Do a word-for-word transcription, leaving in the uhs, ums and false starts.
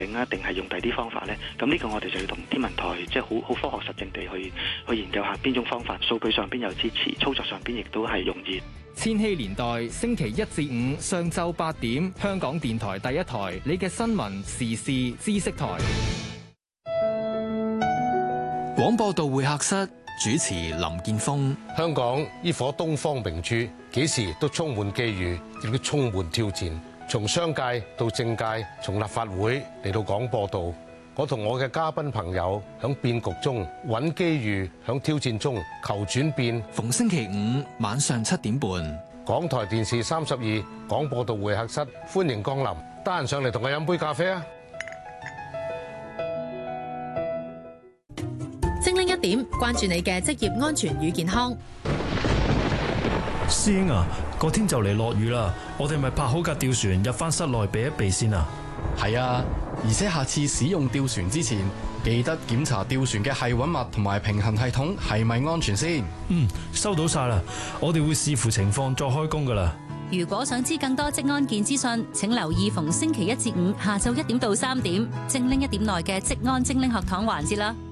啊，定係用第啲方法呢？咁呢個我哋就要同天文台即係好好科學實證地去去研究下邊種方法，數據上邊有支持，操作上邊亦都係容易。 千禧年代星期一至五上晝八點，香港電台第一台，你嘅新聞時事知識台。 廣播道會客室主持林健鋒。 香港呢顆東方明珠，幾時都充滿機遇，亦都充滿挑戰。從商界到政界，從立法會嚟到廣播道，我同我嘅嘉賓朋友響變局中揾機遇，響挑戰中求轉變。 逢星期五晚上七點半， 港台電視三十二廣播道會客室，歡迎光臨，得閒上嚟同我飲杯咖啡啊！ 精靈一點，關注你嘅職業安全與健康。 師兄啊，個天就嚟落雨啦，我哋咪泊好架吊船入翻室內避一避先啊。 係啊，而且下次使用吊船之前，記得檢查吊船嘅繫穩物同埋平衡系統係咪安全先。 嗯，收到晒啦，我哋會視乎情況再開工噶啦。 如果想知更多職安健資訊，請留意逢星期一至五下晝一點到三點，精靈一點內嘅職安精靈學堂環節啦。